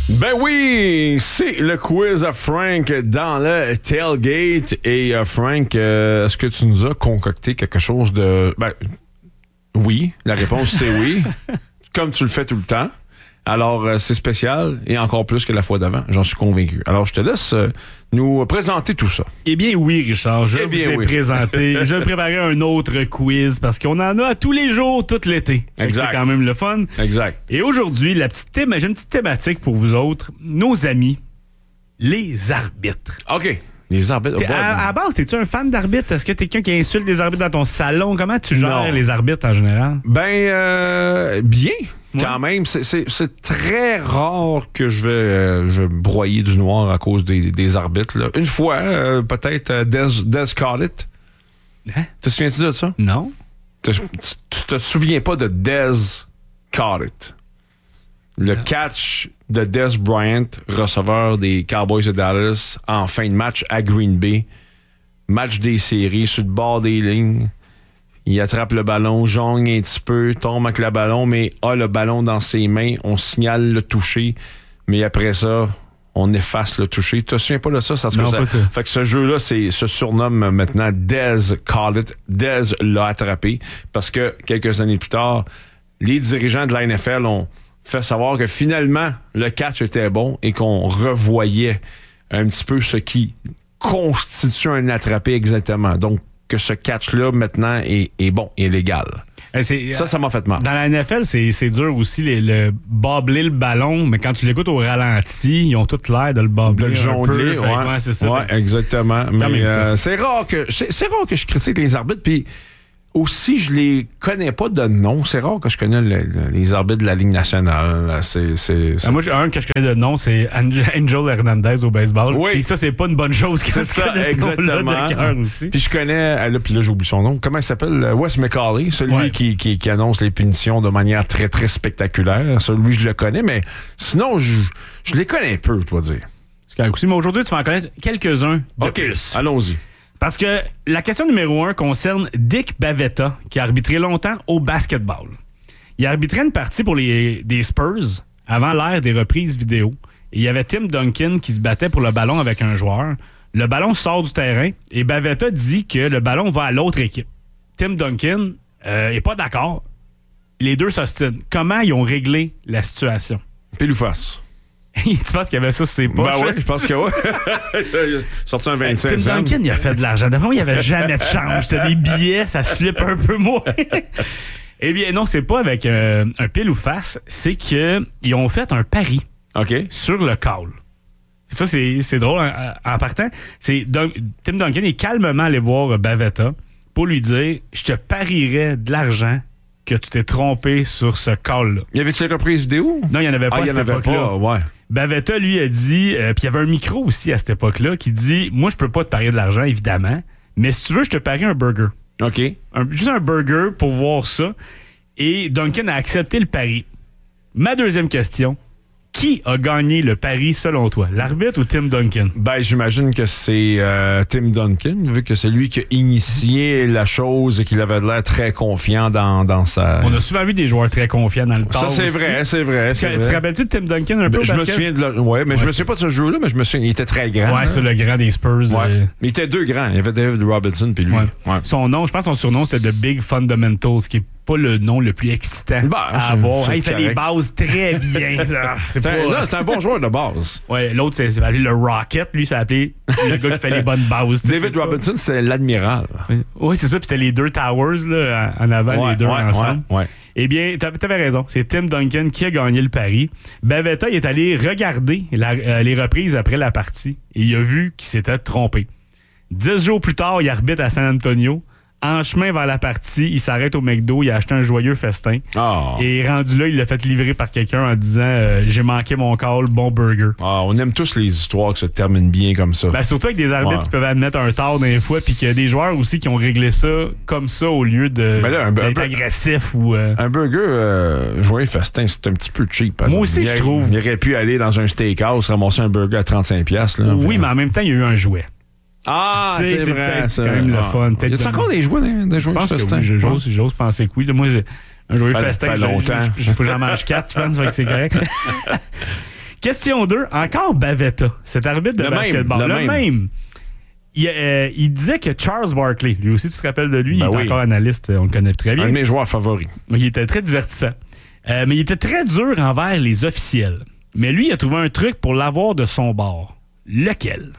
Ben oui, c'est le quiz à Frank dans le tailgate. Et Frank, est-ce que tu nous as concocté quelque chose de... Ben, oui, la réponse c'est oui, comme tu le fais tout le temps. Alors, c'est spécial et encore plus que la fois d'avant, j'en suis convaincu. Alors, je te laisse nous présenter tout ça. Eh bien oui, Richard, je vous ai présenté. Je vais préparer un autre quiz parce qu'on en a tous les jours, tout l'été. Exact. C'est quand même le fun. Exact. Et aujourd'hui, j'ai une petite thématique pour vous autres. Nos amis, les arbitres. OK. Les arbitres. À base, es-tu un fan d'arbitres? Est-ce que t'es quelqu'un qui insulte les arbitres dans ton salon? Comment tu gères les arbitres en général? Ben, bien. Quand même, c'est très rare que je vais broyer du noir à cause des arbitres. Là. Une fois, peut-être, Des Collett. Hein? Te souviens-tu de ça? Non. Tu te souviens pas de Des Collett? Le catch de Des Bryant, receveur des Cowboys de Dallas, en fin de match à Green Bay. Match des séries, sur le bord des lignes. Il attrape le ballon, jongle un petit peu, tombe avec le ballon, mais a le ballon dans ses mains. On signale le toucher, mais après ça, on efface le toucher. Tu te souviens pas de ça? Fait que ce jeu-là se surnomme maintenant Des Collett. Des l'a attrapé parce que quelques années plus tard, les dirigeants de la NFL ont fait savoir que finalement, le catch était bon et qu'on revoyait un petit peu ce qui constitue un attrapé exactement. Donc, que ce catch-là, maintenant, est bon, est légal. Ça m'a fait mal. Dans la NFL, c'est dur aussi, le bobler le ballon, mais quand tu l'écoutes au ralenti, ils ont tout l'air de le bobler. De le jongler, ouais, c'est ça. Ouais, exactement. Mais c'est rare que je critique les arbitres, puis aussi, je les connais pas de nom. C'est rare que je connais les arbitres de la Ligue nationale. Moi, j'ai un que je connais de nom, c'est Angel Hernandez au baseball. Oui. Puis ça, c'est pas une bonne chose. C'est ça, exactement. Puis je connais, puis là, j'oublie son nom. Comment il s'appelle? Wes McCauley, celui qui annonce les punitions de manière très, très spectaculaire. Celui, je le connais, mais sinon, je les connais peu, je dois dire. Mais aujourd'hui, tu vas en connaître quelques-uns de plus. Allons-y. Parce que la question numéro 1 concerne Dick Bavetta, qui a arbitré longtemps au basketball. Il a arbitré une partie pour des Spurs avant l'ère des reprises vidéo. Et il y avait Tim Duncan qui se battait pour le ballon avec un joueur. Le ballon sort du terrain et Bavetta dit que le ballon va à l'autre équipe. Tim Duncan est pas d'accord. Les deux s'ostinent. Comment ils ont réglé la situation? Pile ou face? Tu penses qu'il y avait ça sur ses poches? Ben oui, je pense que oui. Il a sorti un 25 Tim Duncan, il a fait de l'argent. D'après moi, il n'y avait jamais de change. C'était des billets, ça se flippe un peu moins. Eh bien, non, c'est pas avec un pile ou face. C'est qu'ils ont fait un pari sur le call. Ça, c'est drôle en partant. Tim Duncan est calmement allé voir Bavetta pour lui dire « Je te parierais de l'argent que tu t'es trompé sur ce call-là. » Y avait-tu une reprise vidéo? Non, il n'y en avait pas à cette époque-là. Ouais. Bavetta, lui, a dit, puis il y avait un micro aussi à cette époque-là, qui dit, moi, je peux pas te parier de l'argent, évidemment, mais si tu veux, je te parie un burger. OK. Juste un burger pour voir ça. Et Duncan a accepté le pari. Ma deuxième question, qui a gagné le pari selon toi, l'arbitre ou Tim Duncan? Ben, j'imagine que c'est Tim Duncan, vu que c'est lui qui a initié la chose et qu'il avait l'air très confiant dans sa... On a souvent vu des joueurs très confiants dans le temps. Ça, c'est vrai. Tu te rappelles-tu de Tim Duncan un peu? Je me souviens de je me souviens pas de ce jeu-là, mais je me souviens, il était très grand. Ouais, c'est le grand des Spurs. Ouais. Mais il était deux grands. Il y avait David Robinson puis lui. Ouais. Son nom, je pense que son surnom, c'était The Big Fundamentals, qui est pas le nom le plus excitant à avoir. Il fait les bases très bien. C'est un bon joueur de base. Ouais, l'autre, c'est appelé le Rocket. Lui, c'est appelé le gars qui fait les bonnes bases. David Robinson, c'est l'admiral. Oui, c'est ça. Puis c'était les deux Towers là, en avant, les deux ensemble. Eh bien, t'avais raison. C'est Tim Duncan qui a gagné le pari. Bavetta, il est allé regarder les reprises après la partie et il a vu qu'il s'était trompé. 10 jours plus tard, il arbitre à San Antonio. En chemin vers la partie, il s'arrête au McDo, il a acheté un joyeux festin. Et rendu là, il l'a fait livrer par quelqu'un en disant j'ai manqué mon call, bon burger. On aime tous les histoires qui se terminent bien comme ça. Ben, surtout avec des arbitres qui peuvent admettre un tort des fois, puis qu'il y a des joueurs aussi qui ont réglé ça comme ça au lieu d'être agressif. Un burger joyeux festin, c'est un petit peu cheap. Moi aussi, je trouve. Il aurait pu aller dans un steakhouse, ramasser un burger à 35$. Là, oui, mais en même temps, il y a eu un jouet. Ah, c'est vrai. C'est quand même le fun. Y a encore des jouets festin? J'ose penser que oui. Là, moi, j'ai un joyeux festin. Ça fait longtemps. Il faut que j'en mange 4, tu penses que c'est correct? Question 2. Encore Bavetta, cet arbitre de basketball. Le même. Il disait que Charles Barkley, lui aussi, tu te rappelles de lui, il est encore analyste, on le connaît très bien. Un de mes joueurs favoris. Il était très divertissant. Mais il était très dur envers les officiels. Mais lui, il a trouvé un truc pour l'avoir de son bord. Lequel?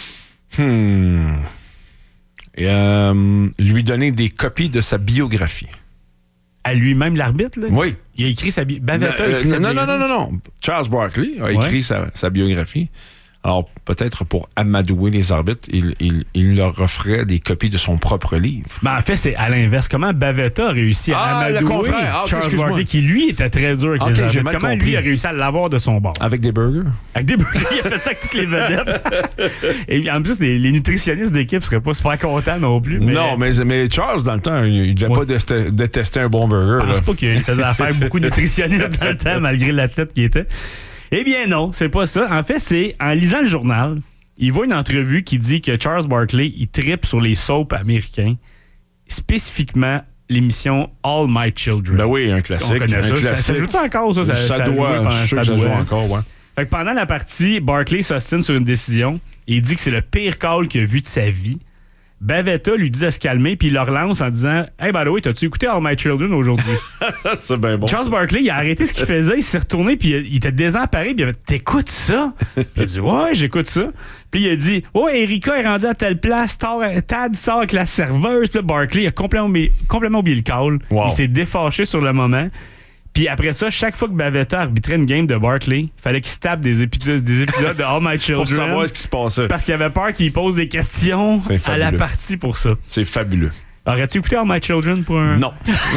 Lui donner des copies de sa biographie. À lui-même, l'arbitre, là? Oui. Il a écrit sa biographie. Bavetta a écrit sa biographie. Non. Charles Barkley a écrit sa biographie. Alors, peut-être pour amadouer les arbitres, il leur offrait des copies de son propre livre. En fait, c'est à l'inverse. Comment Bavetta a réussi à amadouer Charles Barkley, qui, lui, était très dur avec les arbitres? Comment lui a réussi à l'avoir de son bord? Avec des burgers? Avec des burgers. Il a fait ça avec toutes les vedettes. Et en plus, les nutritionnistes d'équipe seraient pas super contents non plus. Non, mais Charles, dans le temps, il devait pas détester un bon burger. Je pense pas qu'il faisait affaire avec beaucoup de nutritionnistes dans le temps, malgré l'athlète qu'il était. Eh bien non, c'est pas ça. En fait, c'est en lisant le journal, il voit une entrevue qui dit que Charles Barkley, il trippe sur les soaps américains, spécifiquement l'émission All My Children. Ben oui, un classique. On connaît ça. Ça joue-tu encore, ça? Ça doit, je suis sûr que ça joue encore, ouais. Fait que pendant la partie, Barkley s'ostine sur une décision et il dit que c'est le pire call qu'il a vu de sa vie. Bavetta lui dit de se calmer, puis il le relance en disant « Hey, by the way, t'as-tu écouté All My Children aujourd'hui? » C'est bien bon. Charles Barkley, il a arrêté ce qu'il faisait, il s'est retourné, puis il était désemparé, puis il a dit « T'écoutes ça? » Puis il a dit « Ouais, j'écoute ça. » Puis il a dit « Oh, Erika est rendue à telle place, Tad sort avec la serveuse. » Puis là, Barkley a complètement oublié le call. Wow. Il s'est défâché sur le moment. Puis après ça, chaque fois que Bavetta arbitrait une game de Barkley, il fallait qu'il se tape des épisodes de All My Children. Pour savoir ce qui se passait. Parce qu'il avait peur qu'il pose des questions à la partie pour ça. C'est fabuleux. Aurais-tu écouté All My Children pour un... Non.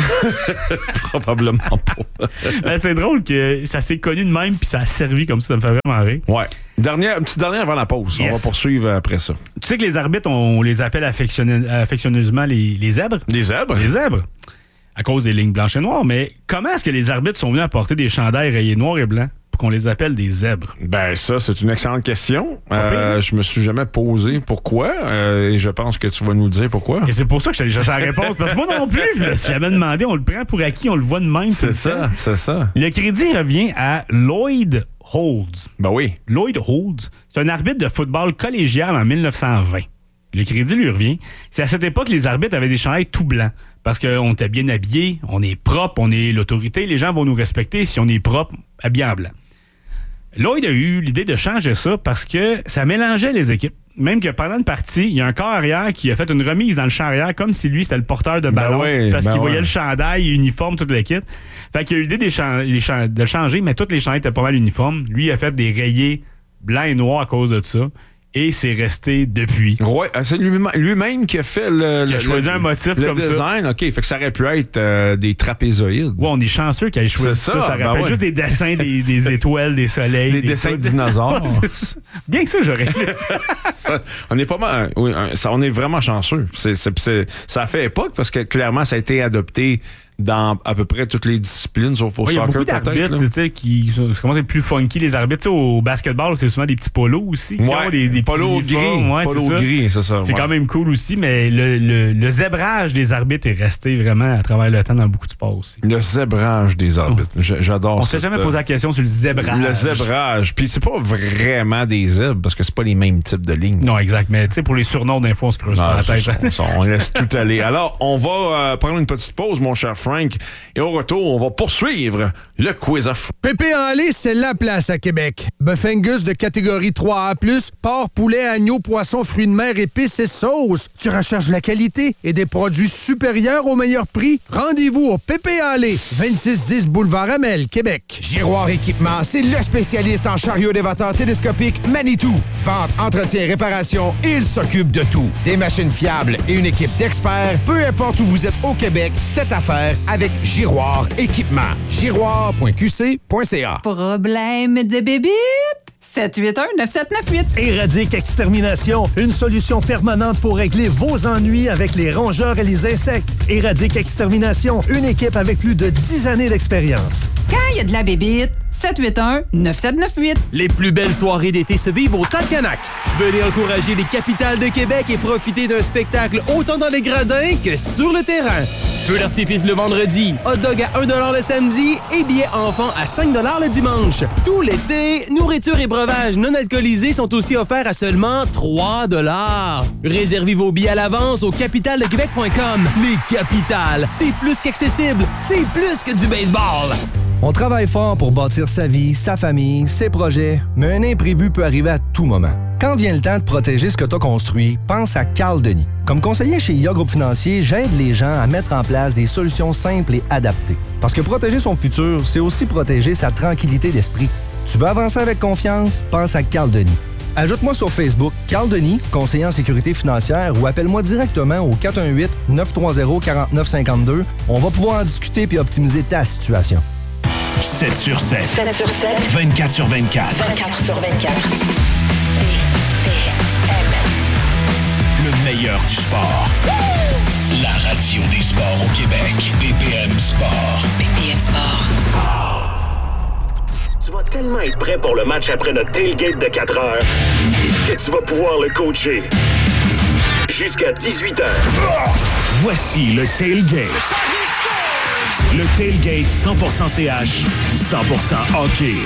Probablement pas. C'est drôle que ça s'est connu de même puis ça a servi comme ça me fait vraiment rire. Ouais. Une petite dernière avant la pause. Yes. On va poursuivre après ça. Tu sais que les arbitres, on les appelle affectionneusement les zèbres? Les zèbres? Les zèbres. À cause des lignes blanches et noires. Mais comment est-ce que les arbitres sont venus apporter des chandails rayés noirs et blancs pour qu'on les appelle des zèbres? Ben ça, c'est une excellente question. Je me suis jamais posé pourquoi. Et je pense que tu vas nous le dire pourquoi. Et c'est pour ça que je t'allais chercher la réponse. Parce que moi non plus, je me suis jamais demandé. On le prend pour acquis, on le voit de même. C'est ça. Le crédit revient à Lloyd Holds. Ben oui. Lloyd Holds, c'est un arbitre de football collégial en 1920. Le crédit lui revient. C'est à cette époque que les arbitres avaient des chandails tout blancs. Parce qu'on était bien habillés, on est propre, on est l'autorité, les gens vont nous respecter si on est propre, habillé en blanc. Lloyd a eu l'idée de changer ça parce que ça mélangeait les équipes. Même que pendant une partie, il y a un corps arrière qui a fait une remise dans le champ arrière comme si lui, c'était le porteur de ballon. Parce qu'il voyait le chandail, uniforme, toute l'équipe. Fait qu'il a eu l'idée de changer, mais toutes les chandails étaient pas mal uniformes. Lui, il a fait des rayés blancs et noirs à cause de ça. Et c'est resté depuis. Ouais, c'est lui-même qui a fait qui a choisi un motif comme design. ça. OK, fait que ça aurait pu être des trapézoïdes. Ouais, on est chanceux qu'il ait choisi ça. Ça rappelle juste des dessins des étoiles, des soleils. Des dessins de dinosaures. Bien que ça, j'aurais fait ça. On est pas mal. Oui, on est vraiment chanceux. Ça a fait époque parce que clairement, ça a été adopté dans à peu près toutes les disciplines, sauf au soccer. Il y a beaucoup d'arbitres qui commencent à être plus funky, les arbitres. T'sais, au basketball, c'est souvent des petits polos aussi. Des polos gris. Polos gris, c'est ça. C'est quand même cool aussi, mais le zébrage des arbitres est resté vraiment à travers le temps dans beaucoup de sports aussi. Le zébrage des arbitres. J'adore ça. On s'est jamais posé la question sur le zébrage. Le zébrage. Puis c'est pas vraiment des zèbres parce que c'est pas les mêmes types de lignes. Non, exact. Mais tu sais, pour les surnoms, des fois, on se creuse pas la tête. On laisse tout aller. Alors, on va prendre une petite pause, mon cher Frank. Et au retour, on va poursuivre le quiz à fou. Pépé en lait, c'est la place à Québec. Bœuf Angus de catégorie 3A+, porc, poulet, agneau, poisson, fruits de mer, épices et sauces. Tu recherches la qualité et des produits supérieurs au meilleur prix? Rendez-vous au Pépé en lait, 2610 Boulevard Amel, Québec. Giroir Équipement, c'est le spécialiste en chariot élévateur télescopique Manitou. Vente, entretien, réparation, il s'occupe de tout. Des machines fiables et une équipe d'experts, peu importe où vous êtes au Québec, faites affaire avec Giroir Équipement. Giroir.qc.ca. Problème de bébite? 781-9798. Éradique Extermination, une solution permanente pour régler vos ennuis avec les rongeurs et les insectes. Éradique Extermination, une équipe avec plus de 10 années d'expérience. Quand il y a de la bébite, 781-9798. Les plus belles soirées d'été se vivent au Talcanac. Venez encourager les capitales de Québec et profiter d'un spectacle autant dans les gradins que sur le terrain. Feu d'artifice le vendredi, hot dog à 1$ le samedi et billets enfants à 5$ le dimanche. Tout l'été, nourriture et breuvages non alcoolisés sont aussi offerts à seulement 3$. Réservez vos billets à l'avance au capitaledequebec.com. Les capitales, c'est plus qu'accessible, c'est plus que du baseball. On travaille fort pour bâtir sa vie, sa famille, ses projets, mais un imprévu peut arriver à tout moment. Quand vient le temps de protéger ce que tu as construit, pense à Carl Denis. Comme conseiller chez IA Groupe Financier, j'aide les gens à mettre en place des solutions simples et adaptées. Parce que protéger son futur, c'est aussi protéger sa tranquillité d'esprit. Tu veux avancer avec confiance? Pense à Carl Denis. Ajoute-moi sur Facebook, Carl Denis, conseiller en sécurité financière, ou appelle-moi directement au 418-930-4952. On va pouvoir en discuter puis optimiser ta situation. 7 sur 7. 7 sur 7. 24 sur 24. 24 sur 24. Le meilleur du sport. La radio des sports au Québec. BPM Sport. BPM Sport. Tu vas tellement être prêt pour le match après notre tailgate de 4 heures que tu vas pouvoir le coacher jusqu'à 18h. Voici le tailgate. Le tailgate 100% CH, 100% hockey.